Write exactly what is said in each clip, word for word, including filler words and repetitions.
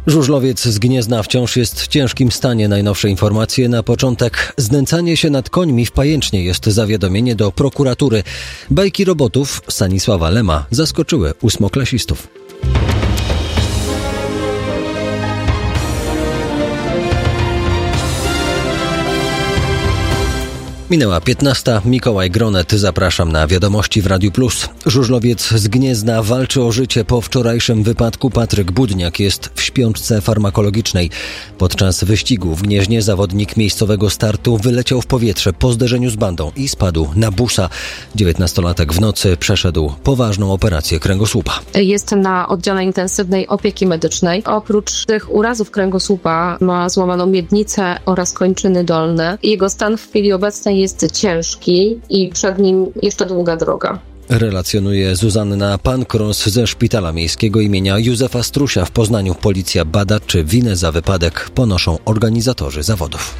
Żużlowiec z Gniezna wciąż jest w ciężkim stanie. Najnowsze informacje na początek. Znęcanie się nad końmi w Pajęcznie jest zawiadomienie do prokuratury. Bajki robotów Stanisława Lema zaskoczyły ósmoklasistów. Minęła piętnasta. Mikołaj Gronet. Zapraszam na Wiadomości w Radiu Plus. Żużlowiec z Gniezna walczy o życie po wczorajszym wypadku. Patryk Budniak jest w śpiączce farmakologicznej. Podczas wyścigu w Gnieźnie zawodnik miejscowego startu wyleciał w powietrze po zderzeniu z bandą i spadł na busa. dziewiętnastolatek w nocy przeszedł poważną operację kręgosłupa. Jest na oddziale intensywnej opieki medycznej. Oprócz tych urazów kręgosłupa ma złamaną miednicę oraz kończyny dolne. Jego stan w chwili obecnej jest ciężki i przed nim jeszcze długa droga. Relacjonuje Zuzanna Pankros ze Szpitala Miejskiego imienia Józefa Strusia w Poznaniu. Policja bada, czy winę za wypadek ponoszą organizatorzy zawodów.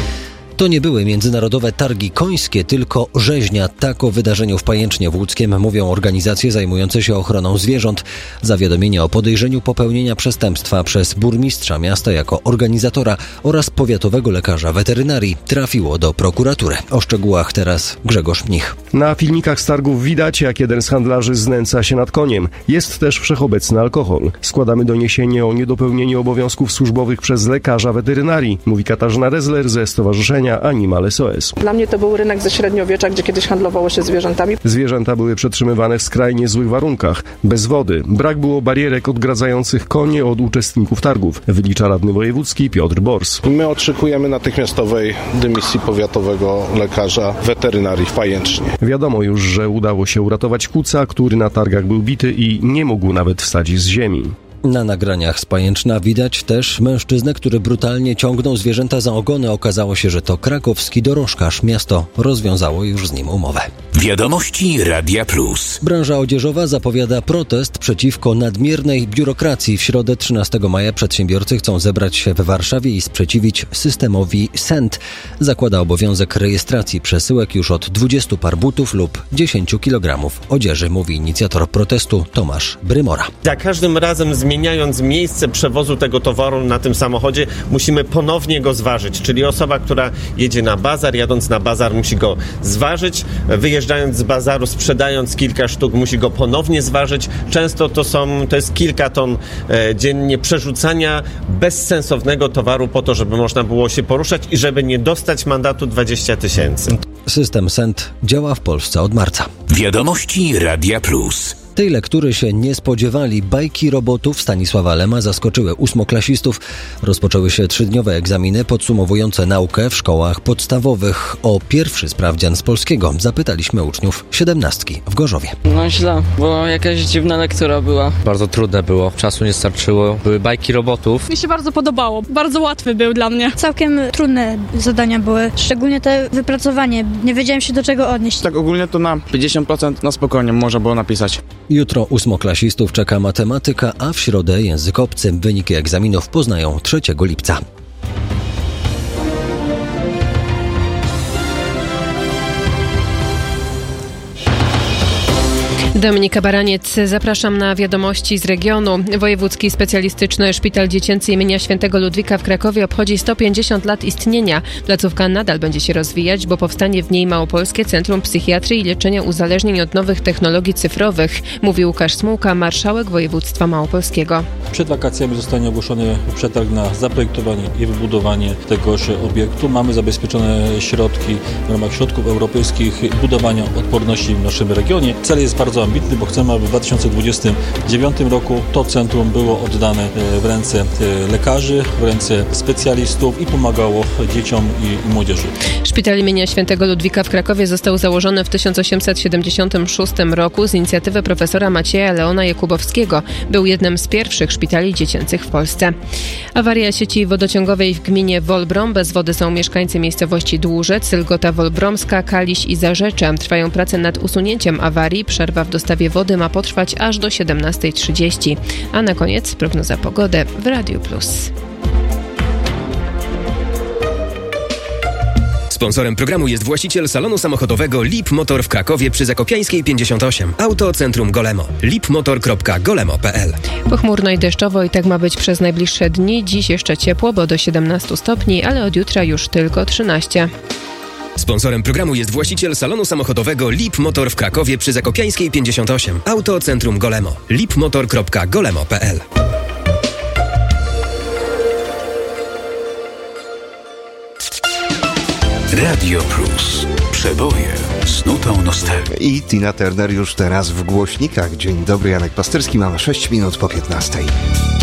To nie były międzynarodowe targi końskie, tylko rzeźnia. Tak o wydarzeniu w Pajęcznie w Łódzkiem mówią organizacje zajmujące się ochroną zwierząt. Zawiadomienie o podejrzeniu popełnienia przestępstwa przez burmistrza miasta jako organizatora oraz powiatowego lekarza weterynarii trafiło do prokuratury. O szczegółach teraz Grzegorz Mnich. Na filmikach z targów widać, jak jeden z handlarzy znęca się nad koniem. Jest też wszechobecny alkohol. Składamy doniesienie o niedopełnieniu obowiązków służbowych przez lekarza weterynarii, mówi Katarzyna Rezler ze Stowarzyszenia Animal S O S. Dla mnie to był rynek ze średniowiecza, gdzie kiedyś handlowało się zwierzętami. Zwierzęta były przetrzymywane w skrajnie złych warunkach, bez wody. Brak było barierek odgradzających konie od uczestników targów, wylicza radny wojewódzki Piotr Bors. My oczekujemy natychmiastowej dymisji powiatowego lekarza weterynarii w Pajęcznie. Wiadomo już, że udało się uratować kuca, który na targach był bity i nie mógł nawet wstać z ziemi. Na nagraniach z Pajęczna widać też mężczyznę, który brutalnie ciągnął zwierzęta za ogony. Okazało się, że to krakowski dorożkarz. Miasto rozwiązało już z nim umowę. Wiadomości Radia Plus. Branża odzieżowa zapowiada protest przeciwko nadmiernej biurokracji. W środę trzynastego maja przedsiębiorcy chcą zebrać się w Warszawie i sprzeciwić systemowi S E N T. Zakłada obowiązek rejestracji przesyłek już od dwudziestu par butów lub dziesięciu kilogramów odzieży, mówi inicjator protestu Tomasz Brymora. Za każdym razem zmieniając miejsce przewozu tego towaru na tym samochodzie, musimy ponownie go zważyć. Czyli osoba, która jedzie na bazar, jadąc na bazar musi go zważyć, wyjeżdżając z bazaru, sprzedając kilka sztuk, musi go ponownie zważyć. Często to są, to jest kilka ton e, dziennie przerzucania bezsensownego towaru po to, żeby można było się poruszać i żeby nie dostać mandatu dwadzieścia tysięcy. System S E N T działa w Polsce od marca. Wiadomości Radia Plus. Tej lektury się nie spodziewali. Bajki robotów Stanisława Lema zaskoczyły ósmoklasistów. Rozpoczęły się trzydniowe egzaminy podsumowujące naukę w szkołach podstawowych. O pierwszy sprawdzian z polskiego zapytaliśmy uczniów siedemnastki w Gorzowie. No źle, bo jakaś dziwna lektura była. Bardzo trudne było, czasu nie starczyło. Były bajki robotów. Mi się bardzo podobało, bardzo łatwy był dla mnie. Całkiem trudne zadania były, szczególnie te wypracowanie. Nie wiedziałem się do czego odnieść. Tak ogólnie to na pięćdziesiąt procent na spokojnie można było napisać. Jutro ósmoklasistów czeka matematyka, a w środę język obcy. Wyniki egzaminów poznają trzeciego lipca. Dominika Baraniec, zapraszam na wiadomości z regionu. Wojewódzki Specjalistyczny Szpital Dziecięcy imienia Świętego Ludwika w Krakowie obchodzi sto pięćdziesiąt lat istnienia. Placówka nadal będzie się rozwijać, bo powstanie w niej Małopolskie Centrum Psychiatrii i Leczenia Uzależnień od Nowych Technologii Cyfrowych, mówi Łukasz Smułka, marszałek województwa małopolskiego. Przed wakacjami zostanie ogłoszony przetarg na zaprojektowanie i wybudowanie tegoż obiektu. Mamy zabezpieczone środki w ramach środków europejskich budowania odporności w naszym regionie. Cel jest bardzo ambitny, bo chcemy, aby w dwa tysiące dwudziestym dziewiątym roku to centrum było oddane w ręce lekarzy, w ręce specjalistów i pomagało dzieciom i, i młodzieży. Szpital imienia Świętego Ludwika w Krakowie został założony w tysiąc osiemset siedemdziesiątym szóstym roku z inicjatywy profesora Macieja Leona Jakubowskiego. Był jednym z pierwszych szpitali dziecięcych w Polsce. Awaria sieci wodociągowej w gminie Wolbrom. Bez wody są mieszkańcy miejscowości Dłużec, Sylgota Wolbromska, Kaliś i Zarzecze. Trwają prace nad usunięciem awarii. Przerwa w dostawie wody ma potrwać aż do siedemnastej trzydzieści. A na koniec prognoza pogody w Radiu Plus. Sponsorem programu jest właściciel salonu samochodowego Lip Motor w Krakowie przy Zakopiańskiej pięćdziesiąt osiem. Auto Centrum Golemo. lipmotor kropka golemo kropka p l. Pochmurno i deszczowo i tak ma być przez najbliższe dni. Dziś jeszcze ciepło, bo do siedemnastu stopni, ale od jutra już tylko trzynaście. Sponsorem programu jest właściciel salonu samochodowego Lip Motor w Krakowie przy Zakopiańskiej pięćdziesiąt osiem. Auto Centrum Golemo. lipmotor kropka golemo kropka p l. Radio Plus. Przeboje z nutą nostalgii. I Tina Turner już teraz w głośnikach. Dzień dobry, Janek Pasterski. Mamy sześć minut po piętnastej.